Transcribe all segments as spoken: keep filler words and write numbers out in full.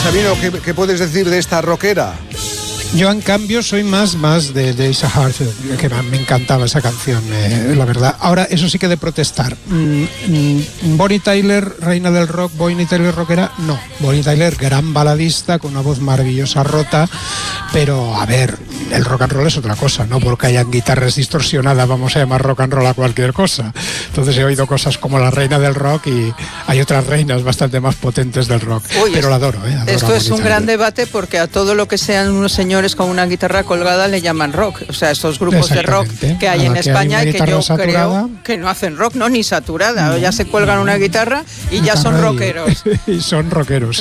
Sabino, ¿qué, ¿qué puedes decir de esta rockera? Yo, en cambio, soy más, más de, de Ace Hartfield, que me encantaba esa canción, eh, la verdad. Ahora, eso sí que de protestar. Mm, mm, Bonnie Tyler, reina del rock, Bonnie Tyler rockera, no. Bonnie Tyler, gran baladista, con una voz maravillosa, rota, pero, a ver, el rock and roll es otra cosa, no porque hayan guitarras distorsionadas vamos a llamar rock and roll a cualquier cosa. Entonces he oído cosas como la reina del rock y hay otras reinas bastante más potentes del rock. Uy, pero la adoro, ¿eh? Adoro esto es un Tyler. Gran debate, porque a todo lo que sean unos señores con una guitarra colgada le llaman rock. O sea, estos grupos de rock que hay en España y que yo saturada, creo que no hacen rock, no, ni saturada. No, ya se cuelgan una guitarra y ya son rockeros. Y, y son rockeros.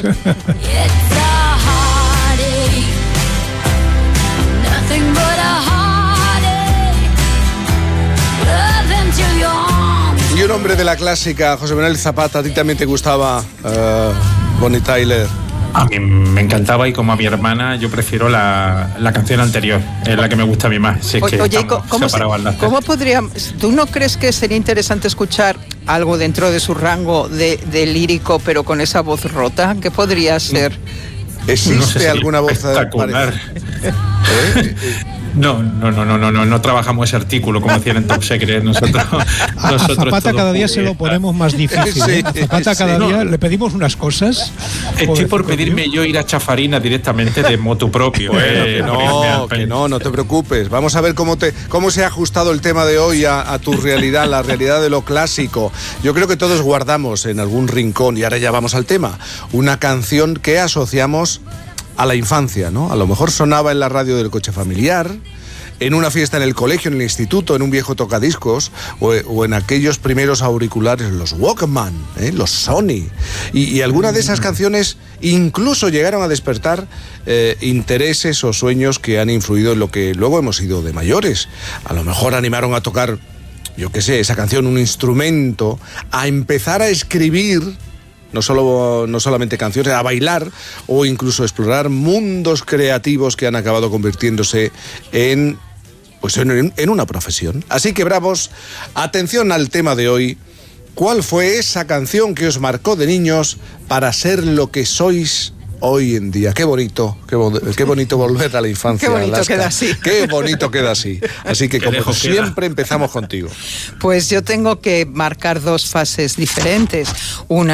Y un hombre de la clásica, José Manuel Zapata, ¿a ti también te gustaba uh, Bonnie Tyler? A mí me encantaba, y como a mi hermana yo prefiero la, la canción anterior, es la que me gusta a mí más. Si es que Oye, estamos ¿cómo, separados se, ¿cómo podría, tú no crees que sería interesante escuchar algo dentro de su rango de, de lírico, pero con esa voz rota? ¿Qué podría ser? ¿Existe no sé si alguna voz espectacular? ¿Eh? No, no, no, no, no, no, no trabajamos ese artículo como decían en Top Secret. Nosotros, a, nosotros a Zapata cada día publica. se lo ponemos más difícil. ¿eh? A Zapata cada sí, día no, le pedimos unas cosas. Estoy por pedirme yo ir a Chafarina directamente de motu propio. Bueno, eh, que no, que no, no te preocupes. Vamos a ver cómo te, cómo se ha ajustado el tema de hoy a, a tu realidad, la realidad de lo clásico. Yo creo que todos guardamos en algún rincón, y ahora ya vamos al tema, una canción que asociamos a la infancia, ¿no? A lo mejor sonaba en la radio del coche familiar, en una fiesta en el colegio, en el instituto, en un viejo tocadiscos, o, o en aquellos primeros auriculares, los Walkman, ¿eh? Los Sony. Y, y algunas de esas canciones incluso llegaron a despertar eh, intereses o sueños que han influido en lo que luego hemos sido de mayores. A lo mejor animaron a tocar, yo qué sé, esa canción, un instrumento, a empezar a escribir no solo no solamente canciones, a bailar o incluso explorar mundos creativos que han acabado convirtiéndose en, pues en, en una profesión. Así que, bravos, atención al tema de hoy. ¿Cuál fue esa canción que os marcó de niños para ser lo que sois hoy en día? Qué bonito, qué, bo- qué bonito volver a la infancia. Qué bonito Alaska. queda así. Qué bonito queda así. Así que, Qué como lejos siempre, queda. empezamos contigo. Pues yo tengo que marcar dos fases diferentes. Una